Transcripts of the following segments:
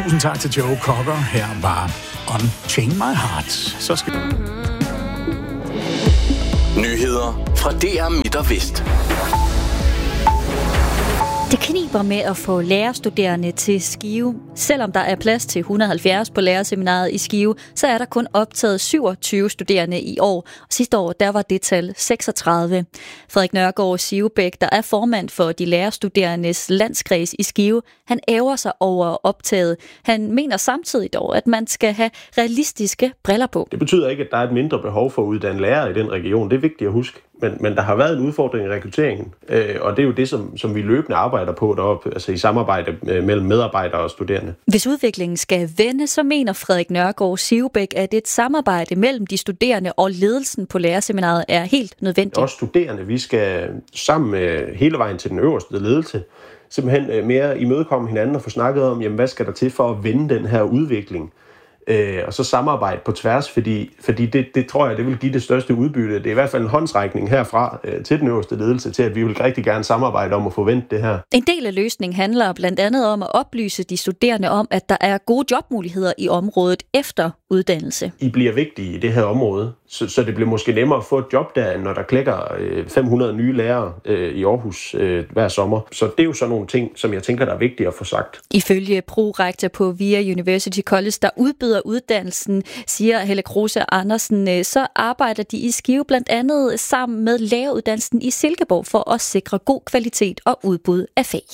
Tusind tak til Joe Cocker. Her var Unchain My Heart. Så skal Nyheder fra DR Midt og Vest. Det kniber med at få lærerstuderende til Skive. Selvom der er plads til 170 på lærerseminaret i Skive, så er der kun optaget 27 studerende i år. Og sidste år der var det tal 36. Frederik Nørgaard Sivebæk, der er formand for de lærerstuderendes landskreds i Skive, han ærger sig over optaget. Han mener samtidig dog, at man skal have realistiske briller på. Det betyder ikke, at der er et mindre behov for at uddanne lærere i den region. Det er vigtigt at huske. Men der har været en udfordring i rekrutteringen, og det er jo det, som vi løbende arbejder på deroppe, altså i samarbejde mellem medarbejdere og studerende. Hvis udviklingen skal vende, så mener Frederik Nørgaard Sivebæk, at et samarbejde mellem de studerende og ledelsen på lærerseminaret er helt nødvendigt. Også studerende, vi skal sammen med hele vejen til den øverste ledelse, simpelthen mere imødekomme hinanden og få snakket om, jamen, hvad skal der til for at vende den her udvikling? Og så samarbejde på tværs, fordi det tror jeg, det vil give det største udbytte. Det er i hvert fald en håndsrækning herfra til den øverste ledelse til, at vi vil rigtig gerne samarbejde om at forvente det her. En del af løsningen handler blandt andet om at oplyse de studerende om, at der er gode jobmuligheder i området efter uddannelse. I bliver vigtige i det her område, så det bliver måske nemmere at få et job der, når der klikker 500 nye lærere i Aarhus hver sommer. Så det er jo sådan nogle ting, som jeg tænker, der er vigtigt at få sagt. Ifølge prorektor på VIA University College, der udbyder uddannelsen, siger Helle Kruse Andersen, så arbejder de i Skive blandt andet sammen med læreruddannelsen i Silkeborg for at sikre god kvalitet og udbud af fag.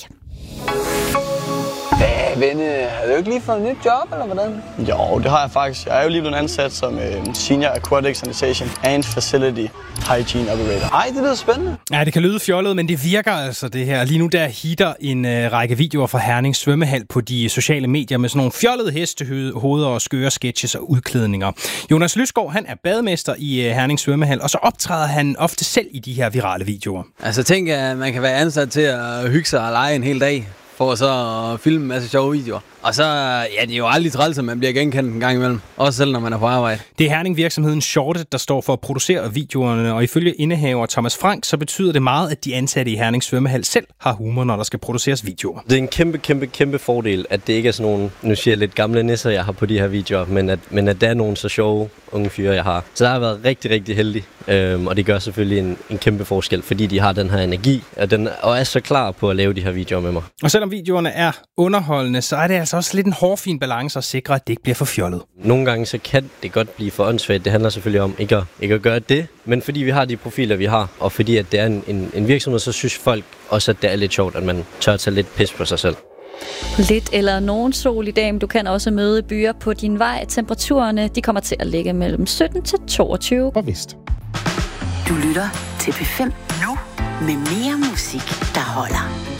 Venne, har du ikke lige fået et nyt job, eller hvordan? Jo, det har jeg faktisk. Jeg er jo lige blevet ansat som Senior Aquatic Sanitation and Facility Hygiene Operator. Ej, det lyder spændende. Ja, det kan lyde fjollet, men det virker altså, det her. Lige nu der hitter en række videoer fra Herning Svømmehal på de sociale medier med sådan nogle fjollede hestehoveder og skøre sketches og udklædninger. Jonas Lysgaard, han er bademester i Herning Svømmehal, og så optræder han ofte selv i de her virale videoer. Altså, tænk, at man kan være ansat til at hygge sig og lege en hel dag, for så at filme en masse sjove videoer. Og så, ja, det er jo aldrig træls, at man bliver genkendt en gang imellem. Også selv, når man er på arbejde. Det er Herning-virksomheden Shortet, der står for at producere videoerne, og ifølge indehaver Thomas Frank, så betyder det meget, at de ansatte i Herning Svømmehal selv har humor, når der skal produceres videoer. Det er en kæmpe fordel, at det ikke er sådan nogle, nu siger jeg lidt gamle nisser, jeg har på de her videoer, men at der er nogle så sjove unge fyre, jeg har. Så der har jeg været rigtig, rigtig heldig, og det gør selvfølgelig en kæmpe forskel, fordi de har den her energi, og er så klar på at lave de her videoer med mig. Og selvom videoerne er underholdende, så er det altså også lidt en hårfin balance at sikre, at det ikke bliver for fjollet. Nogle gange så kan det godt blive for åndssvagt. Det handler selvfølgelig om ikke at gøre det, men fordi vi har de profiler, vi har, og fordi at det er en virksomhed, så synes folk også, at det er lidt sjovt, at man tør tage lidt pis på sig selv. Lidt eller nogen sol i dag, men du kan også møde byer på din vej. Temperaturerne de kommer til at ligge mellem 17 til 22. og vist. Du lytter til P5 nu med mere musik, der holder.